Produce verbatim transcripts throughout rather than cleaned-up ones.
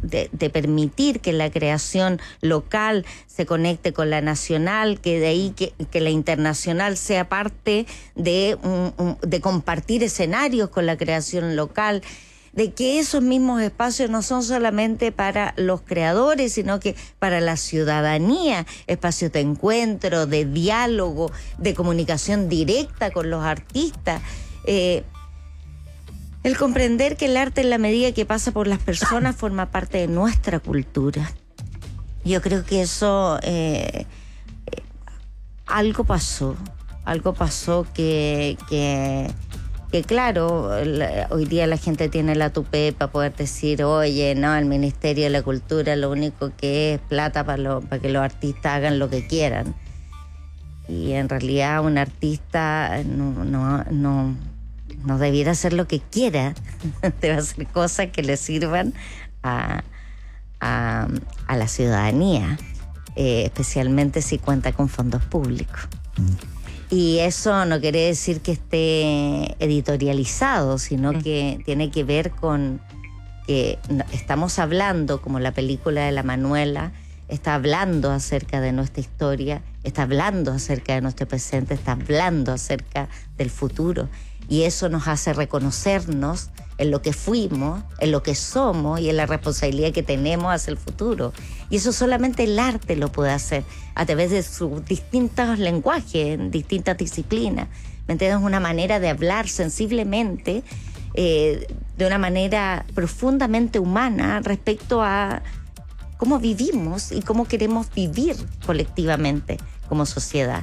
de, de permitir que la creación local se conecte con la nacional, que de ahí que, que la internacional sea parte de, un, un, de compartir escenarios con la creación local, de que esos mismos espacios no son solamente para los creadores, sino que para la ciudadanía, espacios de encuentro, de diálogo, de comunicación directa con los artistas. Eh, el comprender que el arte, en la medida que pasa por las personas, forma parte de nuestra cultura. Yo creo que eso, eh, eh, algo pasó, algo pasó que... que que claro, la, hoy día la gente tiene la tupé para poder decir, oye, no, el Ministerio de la Cultura lo único que es plata para, lo, para que los artistas hagan lo que quieran. Y en realidad un artista no, no, no, no debiera hacer lo que quiera, debe hacer cosas que le sirvan a, a, a la ciudadanía, eh, especialmente si cuenta con fondos públicos. Mm. Y eso no quiere decir que esté editorializado, sino mm. que tiene que ver con que estamos hablando, como la película de La Manuela, está hablando acerca de nuestra historia, está hablando acerca de nuestro presente, está hablando acerca del futuro. Y eso nos hace reconocernos en lo que fuimos, en lo que somos y en la responsabilidad que tenemos hacia el futuro. Y eso solamente el arte lo puede hacer a través de sus distintos lenguajes, en distintas disciplinas. ¿Me entiendes? Una manera de hablar sensiblemente, eh, de una manera profundamente humana respecto a cómo vivimos y cómo queremos vivir colectivamente como sociedad.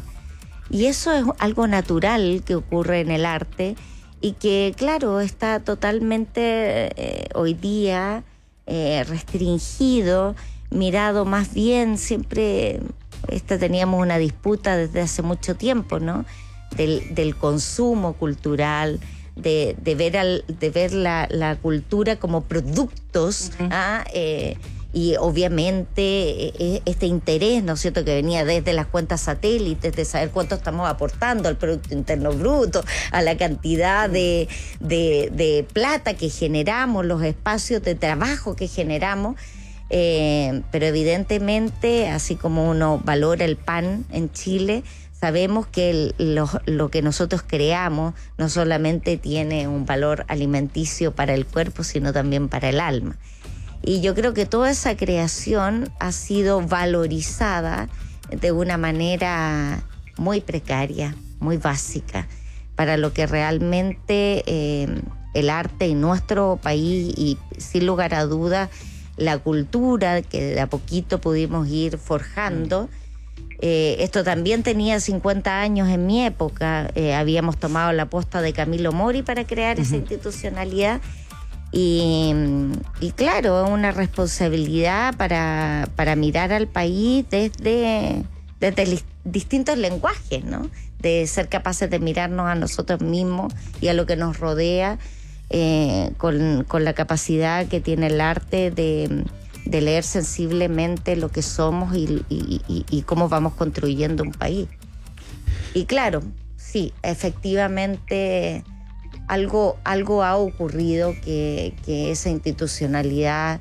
Y eso es algo natural que ocurre en el arte y que, claro, está totalmente eh, hoy día eh, restringido, mirado más bien, siempre esta, teníamos una disputa desde hace mucho tiempo, ¿no? Del, del consumo cultural, de, de ver, al, de ver la, la cultura como productos, uh-huh. ¿ah? eh, Y obviamente este interés, ¿no es cierto?, que venía desde las cuentas satélites, de saber cuánto estamos aportando al Producto Interno Bruto, a la cantidad de, de, de plata que generamos, los espacios de trabajo que generamos. Eh, pero evidentemente, así como uno valora el pan en Chile, sabemos que el, lo, lo que nosotros creamos no solamente tiene un valor alimenticio para el cuerpo, sino también para el alma. Y yo creo que toda esa creación ha sido valorizada de una manera muy precaria, muy básica, para lo que realmente eh, el arte en nuestro país y sin lugar a dudas la cultura que de a poquito pudimos ir forjando. Eh, esto también tenía cincuenta años en mi época, eh, habíamos tomado la posta de Camilo Mori para crear uh-huh. esa institucionalidad. Y, y claro, una responsabilidad para, para mirar al país desde, desde li, distintos lenguajes, ¿no? De ser capaces de mirarnos a nosotros mismos y a lo que nos rodea, eh, con, con la capacidad que tiene el arte de, de leer sensiblemente lo que somos y, y, y, y cómo vamos construyendo un país. Y claro, sí, efectivamente... Algo, algo ha ocurrido que, que esa institucionalidad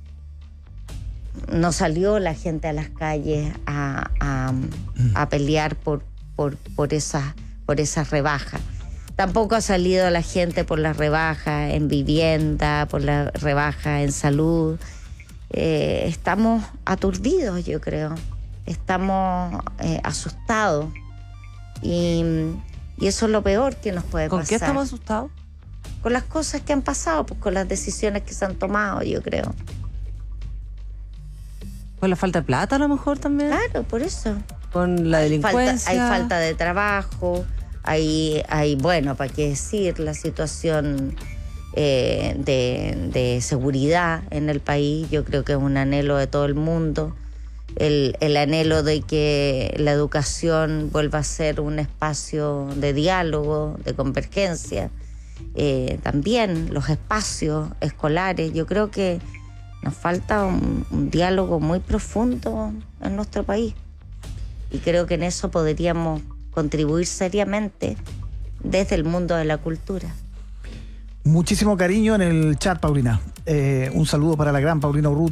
no salió la gente a las calles a, a, a pelear por, por, por esas por esas rebajas. Tampoco ha salido la gente por las rebajas en vivienda, por las rebajas en salud. Eh, estamos aturdidos, yo creo. Estamos eh, asustados. Y... Y eso es lo peor que nos puede pasar. ¿Con qué estamos asustados? Con las cosas que han pasado, pues con las decisiones que se han tomado, yo creo. ¿Con la falta de plata a lo mejor también? Claro, por eso. Con la delincuencia. Falta, hay falta de trabajo, hay, hay bueno, para qué decir, la situación eh, de, de seguridad en el país, yo creo que es un anhelo de todo el mundo. El, el anhelo de que la educación vuelva a ser un espacio de diálogo, de convergencia. Eh, también los espacios escolares. Yo creo que nos falta un, un diálogo muy profundo en nuestro país. Y creo que en eso podríamos contribuir seriamente desde el mundo de la cultura. Muchísimo cariño en el chat, Paulina. Eh, un saludo para la gran Paulina Urrutia.